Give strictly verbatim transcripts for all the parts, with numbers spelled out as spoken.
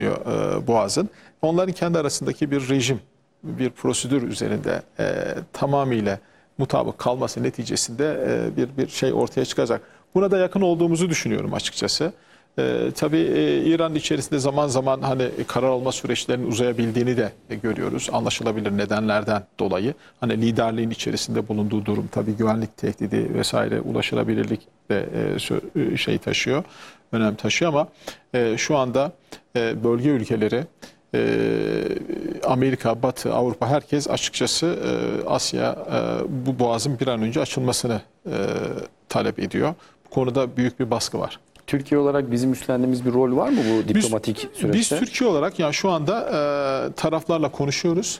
e, Boğaz'ın. Onların kendi arasındaki bir rejim, bir prosedür üzerinde e, tamamıyla mutabık kalması neticesinde e, bir bir şey ortaya çıkacak. Buna da yakın olduğumuzu düşünüyorum açıkçası. E, tabii e, İran içerisinde zaman zaman hani karar alma süreçlerinin uzayabildiğini de e, görüyoruz. Anlaşılabilir nedenlerden dolayı. Hani liderliğin içerisinde bulunduğu durum tabii güvenlik tehdidi vesaire ulaşılabilirlik de e, şey taşıyor, önem taşıyor ama e, şu anda e, bölge ülkeleri Amerika, Batı, Avrupa herkes açıkçası Asya bu boğazın bir an önce açılmasını talep ediyor. Bu konuda büyük bir baskı var. Türkiye olarak bizim üstlendiğimiz bir rol var mı bu diplomatik biz, süreçte? Biz Türkiye olarak yani şu anda taraflarla konuşuyoruz.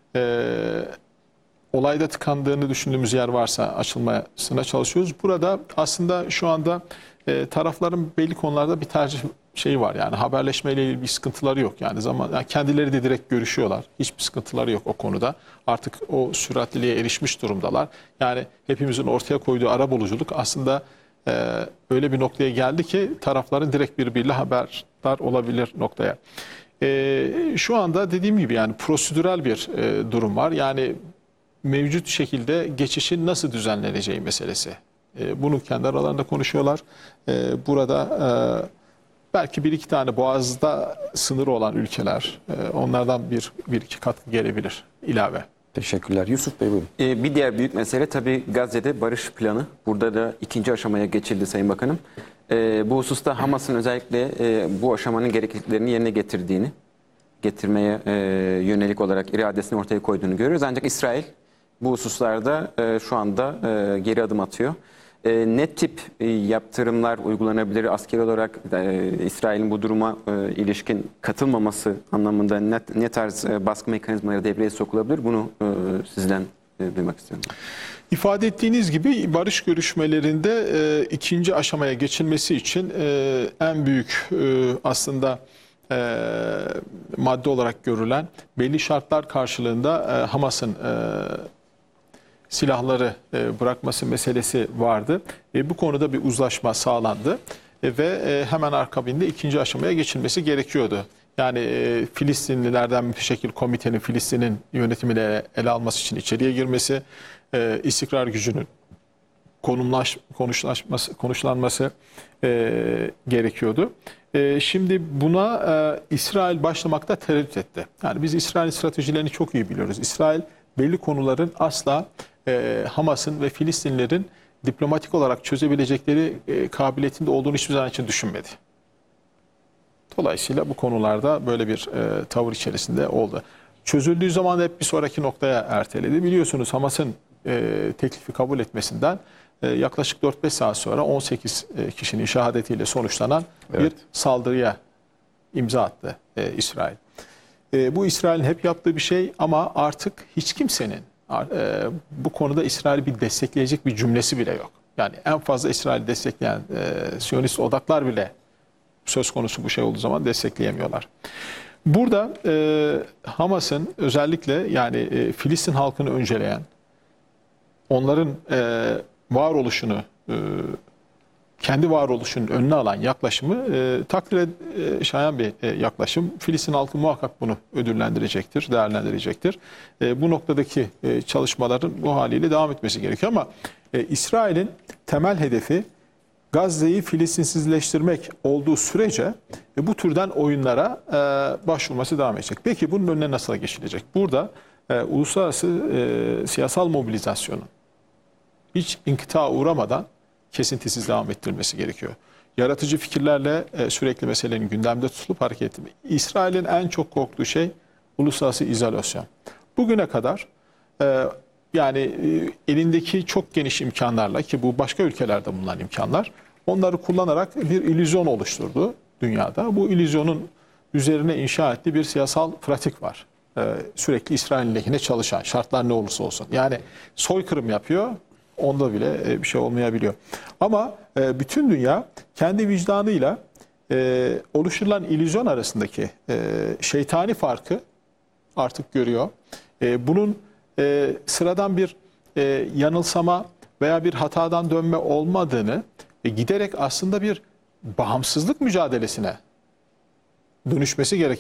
Olayda tıkandığını düşündüğümüz yer varsa açılmasına çalışıyoruz. Burada aslında şu anda tarafların belli konularda bir tercih şeyi var, yani haberleşmeyle ilgili bir sıkıntıları yok. Yani zaman yani kendileri de direkt görüşüyorlar. Hiçbir sıkıntıları yok o konuda. Artık o süratliliğe erişmiş durumdalar. Yani hepimizin ortaya koyduğu arabuluculuk aslında e, öyle bir noktaya geldi ki tarafların direkt birbiriyle haberdar olabilir noktaya. E, şu anda dediğim gibi yani prosedürel bir e, durum var. Yani mevcut şekilde geçişin nasıl düzenleneceği meselesi. E, bunu kendi aralarında konuşuyorlar. E, burada e, belki bir iki tane boğazda sınırı olan ülkeler, onlardan bir, bir iki katkı gelebilir ilave. Teşekkürler. Yusuf Bey buyurun. Ee, bir diğer büyük mesele tabii Gazze'de barış planı. Burada da ikinci aşamaya geçildi Sayın Bakanım. Ee, bu hususta Hamas'ın özellikle e, bu aşamanın gerekliliklerini yerine getirdiğini, getirmeye e, yönelik olarak iradesini ortaya koyduğunu görüyoruz. Ancak İsrail bu hususlarda e, şu anda e, geri adım atıyor. E, ne tip e, yaptırımlar uygulanabilir askeri olarak e, İsrail'in bu duruma e, ilişkin katılmaması anlamında ne, ne tarz e, baskı mekanizmaları devreye sokulabilir? Bunu e, sizden e, duymak istiyorum. İfade ettiğiniz gibi barış görüşmelerinde e, ikinci aşamaya geçilmesi için e, en büyük e, aslında e, madde olarak görülen belli şartlar karşılığında e, Hamas'ın e, silahları bırakması meselesi vardı. E, bu konuda bir uzlaşma sağlandı e, ve e, hemen akabinde ikinci aşamaya geçilmesi gerekiyordu. Yani e, Filistinlilerden müteşekkil komitenin Filistin'in yönetimine ele alması için içeriye girmesi, e, istikrar gücünün konumlaş, konuşlanması, konuşlanması e, gerekiyordu. E, şimdi buna e, İsrail başlamakta tereddüt etti. Yani biz İsrail'in stratejilerini çok iyi biliyoruz. İsrail belli konuların asla e, Hamas'ın ve Filistinlilerin diplomatik olarak çözebilecekleri e, kabiliyetinde olduğunu hiçbir zaman için düşünmedi. Dolayısıyla bu konularda böyle bir e, tavır içerisinde oldu. Çözüldüğü zaman da hep bir sonraki noktaya erteledi. Biliyorsunuz Hamas'ın e, teklifi kabul etmesinden e, yaklaşık dört beş saat sonra on sekiz e, kişinin şehadetiyle sonuçlanan evet. bir saldırıya imza attı e, İsrail. E, bu İsrail'in hep yaptığı bir şey ama artık hiç kimsenin e, bu konuda İsrail'i bir destekleyecek bir cümlesi bile yok. Yani en fazla İsrail'i destekleyen e, Siyonist odaklar bile söz konusu bu şey olduğu zaman destekleyemiyorlar. Burada e, Hamas'ın özellikle yani e, Filistin halkını önceleyen, onların e, varoluşunu, e, kendi varoluşunun önüne alan yaklaşımı e, takdire e, şayan bir e, yaklaşım. Filistin halkı muhakkak bunu ödüllendirecektir, değerlendirecektir. E, bu noktadaki e, çalışmaların bu haliyle devam etmesi gerekiyor ama e, İsrail'in temel hedefi Gazze'yi Filistinsizleştirmek olduğu sürece e, bu türden oyunlara e, başvurması devam edecek. Peki bunun önüne nasıl geçilecek? Burada e, uluslararası e, siyasal mobilizasyonun hiç inkıta uğramadan kesintisiz devam ettirilmesi gerekiyor. Yaratıcı fikirlerle e, sürekli meselenin gündemde tutulup hareket etmek. İsrail'in en çok korktuğu şey uluslararası izolasyon. Bugüne kadar e, yani e, elindeki çok geniş imkanlarla, ki bu başka ülkelerde bulunan imkanlar, onları kullanarak bir illüzyon oluşturdu dünyada. Bu illüzyonun üzerine inşa ettiği bir siyasal pratik var. E, sürekli İsrail'in lehine çalışan, şartlar ne olursa olsun. Yani soykırım yapıyor. Onda bile bir şey olmayabiliyor. Ama bütün dünya kendi vicdanıyla oluşturulan illüzyon arasındaki şeytani farkı artık görüyor. Bunun sıradan bir yanılsama veya bir hatadan dönme olmadığını, giderek aslında bir bağımsızlık mücadelesine dönüşmesi gereken